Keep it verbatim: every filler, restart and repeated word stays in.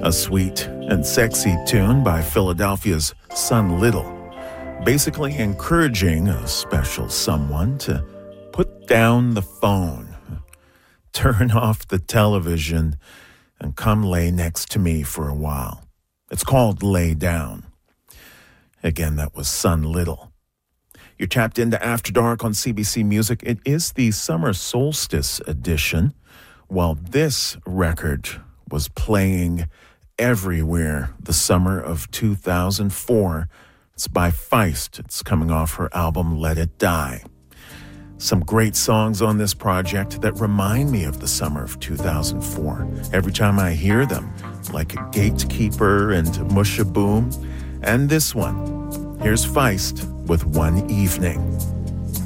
A sweet and sexy tune by Philadelphia's Son Little, basically encouraging a special someone to put down the phone, turn off the television, and come lay next to me for a while. It's called Lay Down. Again, that was Son Little. You're tapped into After Dark on C B C Music. It is the summer solstice edition. While this record was playing everywhere the summer of two thousand four, it's by Feist. It's coming off her album Let It Die. Some great songs on this project that remind me of the summer of two thousand four. Every time I hear them, like Gatekeeper and Musha Boom. And this one, here's Feist with One Evening.